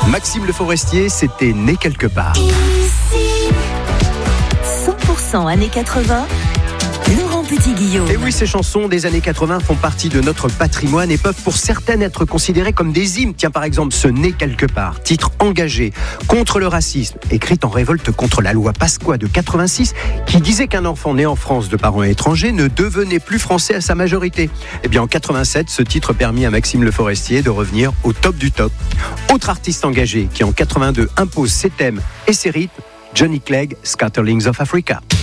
Maxime Le Forestier, c'était né quelque part. Ici, 100% années 80, Laurent Petit-Guillaume. Et oui, ces chansons des années 80 font partie de notre patrimoine et peuvent pour certaines être considérées comme des hymnes. Tiens, par exemple, ce Né quelque part, titre engagé contre le racisme, écrit en révolte contre la loi Pasqua de 86, qui disait qu'un enfant né en France de parents étrangers ne devenait plus français à sa majorité. Eh bien, en 87, ce titre permit à Maxime Le Forestier de revenir au top du top. Autre artiste engagé qui, en 82, impose ses thèmes et ses rythmes, Johnny Clegg, Scatterlings of Africa.